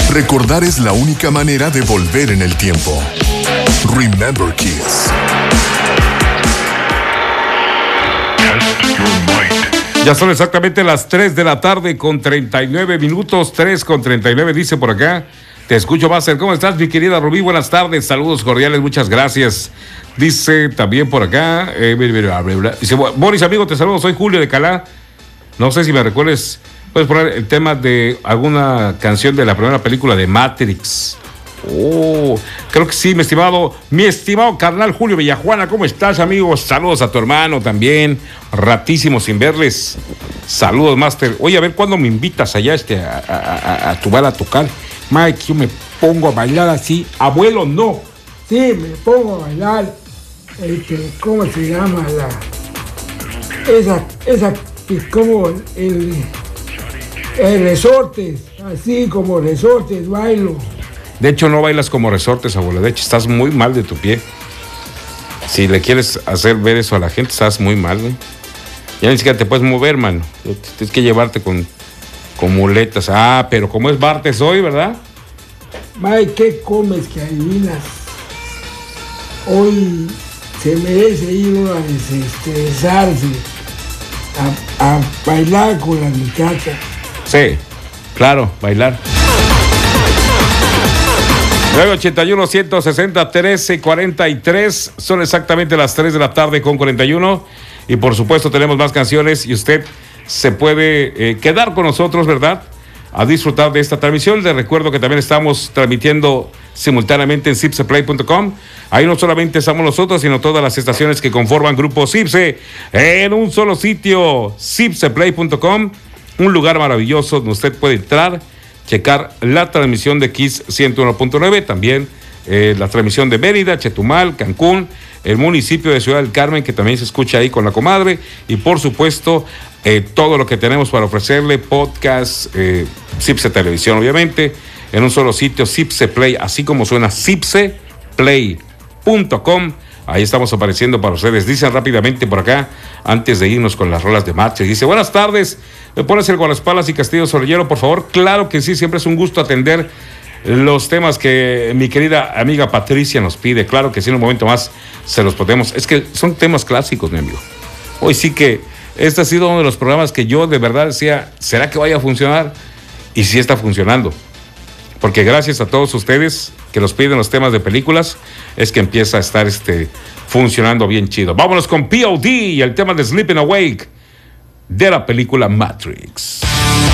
Recordar es la única manera de volver en el tiempo. Remember Kiss. Ya son exactamente las 3 de la tarde con 39 minutos, 3 con 39 dice por acá. Te escucho, Master. ¿Cómo estás, mi querida Rubí? Buenas tardes, saludos cordiales, muchas gracias. Dice también por acá, dice, Boris, amigo, te saludo, soy Julio de Calá. No sé si me recuerdes, puedes poner el tema de alguna canción de la primera película de Matrix. Oh, creo que sí, mi estimado carnal Julio Villajuana, ¿cómo estás, amigo? Saludos a tu hermano también, ratísimo sin verles. Saludos, Master. Oye, a ver, ¿cuándo me invitas allá a tu bar a tocar? Mike, yo me pongo a bailar así. Abuelo, no. Sí, me pongo a bailar, ¿cómo se llama? Esa como el resortes, así como resortes, bailo. De hecho, no bailas como resortes, abuelo. De hecho, estás muy mal de tu pie. Si le quieres hacer ver eso a la gente, estás muy mal, ¿no? Ya ni siquiera te puedes mover, mano. Tienes que llevarte con muletas. Ah, pero como es martes hoy, ¿verdad? Mike, ¿qué comes que adivinas? Hoy se merece ir uno a desestresarse, a bailar con las muchachas. Sí, claro, bailar. 981-160-1343, son exactamente las 3 de la tarde con 41, y por supuesto tenemos más canciones y usted se puede quedar con nosotros, ¿verdad?, a disfrutar de esta transmisión. Les recuerdo que también estamos transmitiendo simultáneamente en cipseplay.com. Ahí no solamente estamos nosotros, sino todas las estaciones que conforman Grupo Cipse en un solo sitio, cipseplay.com, un lugar maravilloso donde usted puede entrar, checar la transmisión de Kiss 101.9, también la transmisión de Mérida, Chetumal, Cancún, el municipio de Ciudad del Carmen, que también se escucha ahí con la comadre, y por supuesto todo lo que tenemos para ofrecerle, podcast, Cipse Televisión, obviamente, en un solo sitio, Cipse Play, así como suena, cipseplay.com. Ahí estamos apareciendo para ustedes. Dicen rápidamente por acá, antes de irnos con las rolas de marcha, dice, buenas tardes, ¿me pones el Guardaespaldas y Castillo sobre Hielo, por favor? Claro que sí, siempre es un gusto atender los temas que mi querida amiga Patricia nos pide. Claro que sí, en un momento más se los podemos. Es que son temas clásicos, mi amigo. Hoy sí que este ha sido uno de los programas que yo de verdad decía, ¿será que vaya a funcionar? Y sí está funcionando. Porque gracias a todos ustedes que nos piden los temas de películas, es que empieza a estar funcionando bien chido. Vámonos con P.O.D. y el tema de Sleeping Awake de la película Matrix.